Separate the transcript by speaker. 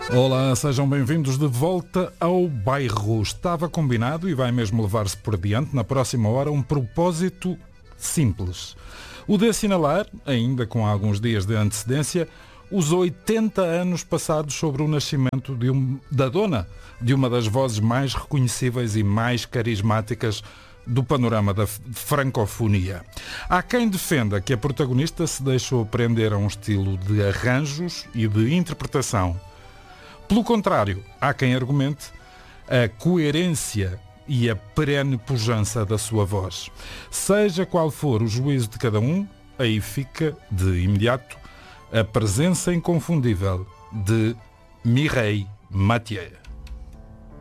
Speaker 1: Olá, sejam bem-vindos de volta ao bairro. Estava combinado e vai mesmo levar-se por diante na próxima hora um propósito simples. O de assinalar, ainda com alguns dias de antecedência, os 80 anos passados sobre o nascimento da dona de uma das vozes mais reconhecíveis e mais carismáticas do panorama da francofonia. Há quem defenda que a protagonista se deixou prender a um estilo de arranjos e de interpretação. Pelo contrário, há quem argumente a coerência e a perene pujança da sua voz. Seja qual for o juízo de cada um, aí fica, de imediato, a presença inconfundível de Mireille Mathieu.